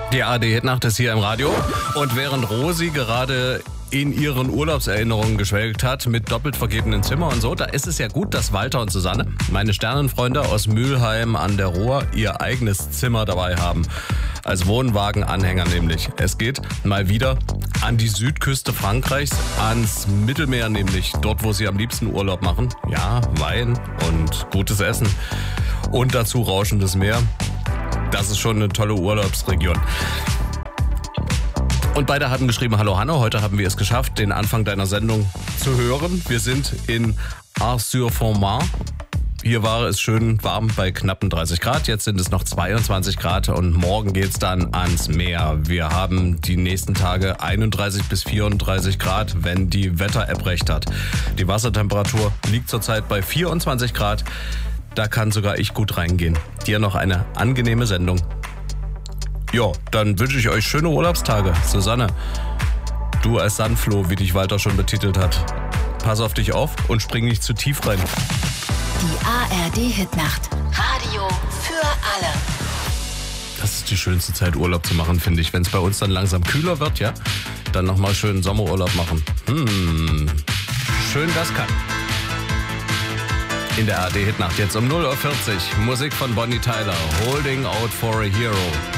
Die ARD-Hitnacht ist hier im Radio. Und während Rosi gerade in ihren Urlaubserinnerungen geschwelgt hat mit doppelt vergebenen Zimmer und so, da ist es ja gut, dass Walter und Susanne, meine Sternenfreunde aus Mülheim an der Ruhr, ihr eigenes Zimmer dabei haben. Als Wohnwagenanhänger nämlich. Es geht mal wieder an die Südküste Frankreichs, ans Mittelmeer nämlich, dort wo sie am liebsten Urlaub machen. Ja, Wein und gutes Essen und dazu rauschendes Meer. Das ist schon eine tolle Urlaubsregion. Und beide hatten geschrieben, hallo Hanno, heute haben wir es geschafft, den Anfang deiner Sendung zu hören. Wir sind in Ars-sur-Fontmarne. Hier war es schön warm bei knappen 30 Grad, jetzt sind es noch 22 Grad und morgen geht's dann ans Meer. Wir haben die nächsten Tage 31 bis 34 Grad, wenn die Wetter-App recht hat. Die Wassertemperatur liegt zurzeit bei 24 Grad, da kann sogar ich gut reingehen. Dir noch eine angenehme Sendung. Ja, dann wünsche ich euch schöne Urlaubstage. Susanne, du als Sandfloh, wie dich Walter schon betitelt hat. Pass auf dich auf und spring nicht zu tief rein. Die ARD-Hitnacht. Radio für alle. Das ist die schönste Zeit, Urlaub zu machen, finde ich. Wenn es bei uns dann langsam kühler wird, ja, dann nochmal schön Sommerurlaub machen. Schön das kann. In der ARD-Hitnacht jetzt um 0:40 Uhr. Musik von Bonnie Tyler. Holding Out for a Hero.